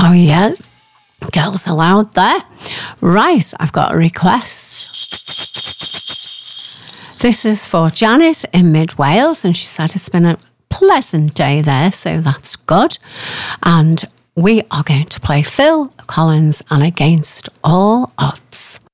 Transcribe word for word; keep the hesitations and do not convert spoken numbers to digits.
Oh, yeah. Girls allowed there. Right, I've got a request. This is for Janet in Mid Wales, and she said it's been a pleasant day there, so that's good. And we are going to play Phil Collins and Against All Odds.